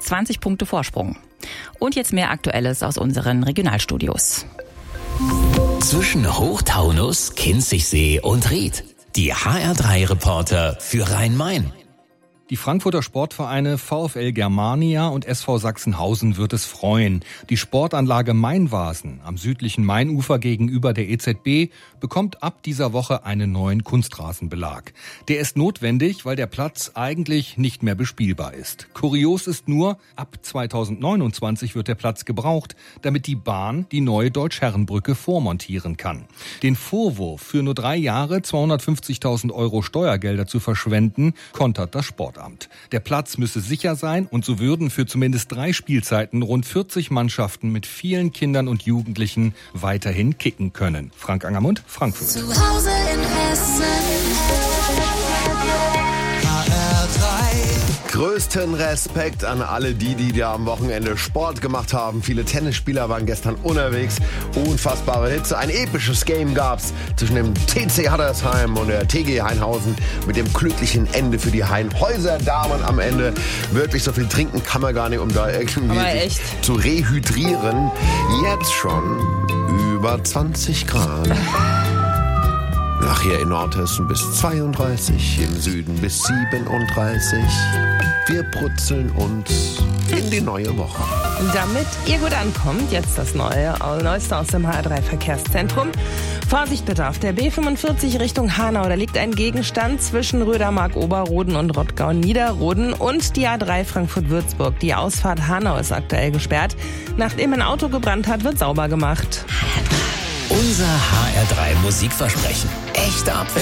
20 Punkte Vorsprung. Und jetzt mehr Aktuelles aus unseren Regionalstudios. Zwischen Hochtaunus, Kinzigsee und Ried. Die HR3-Reporter für Rhein-Main. Die Frankfurter Sportvereine VfL Germania und SV Sachsenhausen wird es freuen. Die Sportanlage Mainvasen am südlichen Mainufer gegenüber der EZB bekommt ab dieser Woche einen neuen Kunstrasenbelag. Der ist notwendig, weil der Platz eigentlich nicht mehr bespielbar ist. Kurios ist nur, ab 2029 wird der Platz gebraucht, damit die Bahn die neue Deutschherrenbrücke vormontieren kann. Den Vorwurf, für nur 3 Jahre 250.000 € Steuergelder zu verschwenden, kontert das Sportamt. Der Platz müsse sicher sein und so würden für zumindest 3 Spielzeiten rund 40 Mannschaften mit vielen Kindern und Jugendlichen weiterhin kicken können. Frank Angermund, Frankfurt. Zu Hause in Hessen. Größten Respekt an alle die da am Wochenende Sport gemacht haben. Viele Tennisspieler waren gestern unterwegs. Unfassbare Hitze. Ein episches Game gab's zwischen dem TC Hattersheim und der TG Hainhausen mit dem glücklichen Ende für die Hainhäuser Damen am Ende. Wirklich so viel trinken kann man gar nicht, um da irgendwie zu rehydrieren. Jetzt schon über 20 Grad. Nachher in Nordhessen bis 32, im Süden bis 37. Wir brutzeln uns in die neue Woche. Damit ihr gut ankommt, jetzt das Neueste aus dem HR3 Verkehrszentrum. Vorsicht bitte auf der B45 Richtung Hanau. Da liegt ein Gegenstand zwischen Rödermark-Oberroden und Rottgau-Niederroden und die A3 Frankfurt-Würzburg. Die Ausfahrt Hanau ist aktuell gesperrt. Nachdem ein Auto gebrannt hat, wird sauber gemacht. Unser HR3 Musikversprechen. Echter Apfel.